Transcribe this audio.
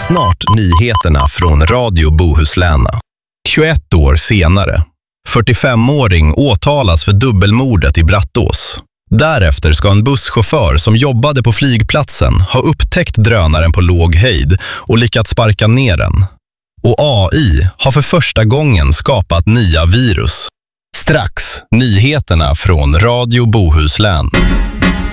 Snart nyheterna från Radio Bohuslän. 21 år senare. 45-åring åtalas för dubbelmordet i Brattås. Därefter ska en busschaufför som jobbade på flygplatsen ha upptäckt drönaren på låg höjd och lyckats sparka ner den. Och AI har för första gången skapat nya virus. Strax nyheterna från Radio Bohuslän.